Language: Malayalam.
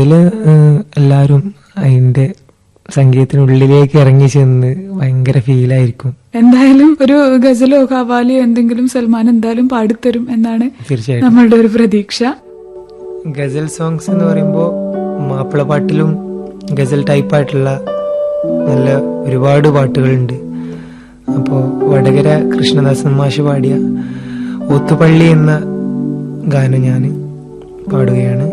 അതില് എല്ലാരും അതിന്റെ സംഗീതത്തിനുള്ളിലേക്ക് ഇറങ്ങി ചെന്ന് ഭയങ്കര ഫീലായിരിക്കും. എന്തായാലും ഒരു ഗസലോ ഖവാലിയോ എന്തെങ്കിലും സൽമാൻ എന്തായാലും പാടിത്തരും എന്നാണ് തീർച്ചയായിട്ടും നമ്മളുടെ ഒരു പ്രതീക്ഷ. ഗസൽ സോങ്സ് എന്ന് പറയുമ്പോൾ മാപ്പിളപ്പാട്ടിലും ഗസൽ ടൈപ്പായിട്ടുള്ള നല്ല ഒരുപാട് പാട്ടുകളുണ്ട്. അപ്പോൾ വടകര കൃഷ്ണദാസൻ മാഷ് പാടിയ ഒത്തുപള്ളി എന്ന ഗാനം ഞാൻ പാടുകയാണ്.